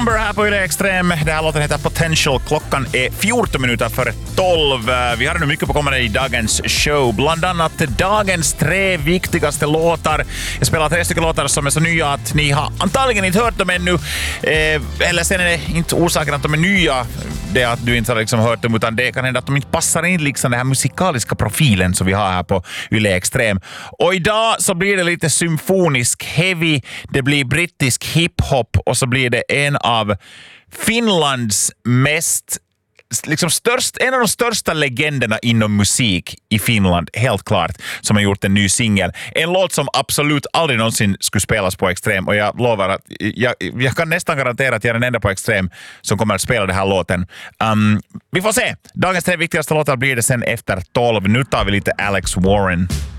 Number här på Yle Extrem. Det här låten heter Potential. Klockan är 14 minuter före 12. Vi har nu mycket på kommande i dagens show. Bland annat dagens 3 viktigaste låtar. Jag spelar 3 stycken låtar som är så nya att ni har antagligen inte hört dem ännu. Eller sen är det inte orsaken att de är nya. Det är att du inte har liksom hört dem, utan det kan hända att de inte passar in liksom den här musikaliska profilen som vi har här på Yle Extrem. Och idag så blir det lite symfonisk heavy, det blir brittisk hiphop och så blir det en av Finlands mest en av de största legenderna inom musik i Finland, helt klart, som har gjort en ny singel. En låt som absolut aldrig någonsin skulle spelas på Extrem, och jag lovar att jag kan nästan garantera att jag är den enda på Extrem som kommer att spela den här låten. Vi får se. Dagens 3 viktigaste låtar blir det sen efter 12. Nu tar vi lite Alex Warren.